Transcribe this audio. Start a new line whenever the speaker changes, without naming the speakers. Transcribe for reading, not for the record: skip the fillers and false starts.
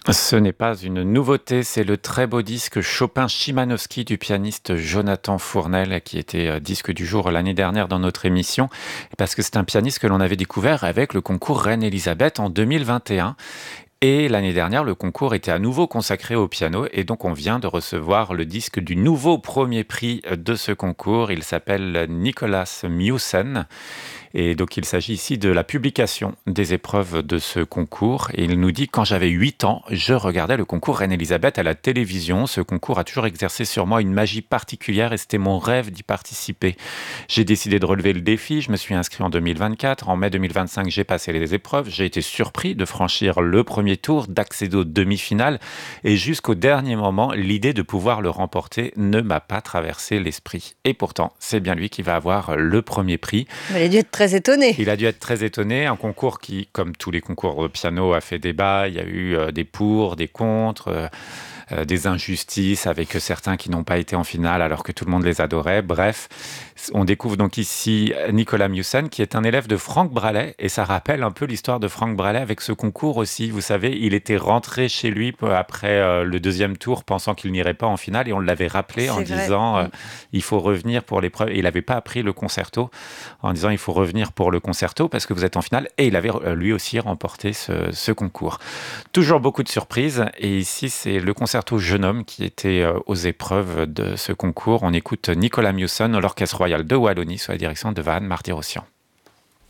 Ce n'est pas une nouveauté, c'est le très beau disque Chopin-Chimanowski du pianiste Jonathan Fournel qui était disque du jour l'année dernière dans notre émission parce que c'est un pianiste que l'on avait découvert avec le concours Reine-Élisabeth en 2021 et l'année dernière le concours était à nouveau consacré au piano et donc on vient de recevoir le disque du nouveau premier prix de ce concours. Il s'appelle Nicolas Mewsen. Et donc, il s'agit ici de la publication des épreuves de ce concours. Et il nous dit, quand j'avais 8 ans, je regardais le concours Reine-Élisabeth à la télévision. Ce concours a toujours exercé sur moi une magie particulière et c'était mon rêve d'y participer. J'ai décidé de relever le défi. Je me suis inscrit en 2024. En mai 2025, j'ai passé les épreuves. J'ai été surpris de franchir le premier tour, d'accéder aux demi-finales. Et jusqu'au dernier moment, l'idée de pouvoir le remporter ne m'a pas traversé l'esprit. Et pourtant, c'est bien lui qui va avoir le premier prix.
Il a dû être très étonné.
Il a dû être très étonné. Un concours qui, comme tous les concours de piano, a fait débat. Il y a eu des pour, des contre, des injustices avec certains qui n'ont pas été en finale alors que tout le monde les adorait. Bref, on découvre donc ici Nicolas Mewsen qui est un élève de Franck Bralet et ça rappelle un peu l'histoire de Franck Bralet avec ce concours aussi. Vous savez, il était rentré chez lui après le deuxième tour pensant qu'il n'irait pas en finale et on l'avait rappelé en
C'est vrai.
disant il faut revenir pour l'épreuve. Et il n'avait pas appris le concerto en disant il faut revenir pour le concerto parce que vous êtes en finale et il avait lui aussi remporté ce concours. Toujours beaucoup de surprises et ici c'est le concerto Jeune Homme qui était aux épreuves de ce concours. On écoute Nicolas Mewsen, l'Orchestre Royal de Wallonie sous la direction de Vahan Martirosyan.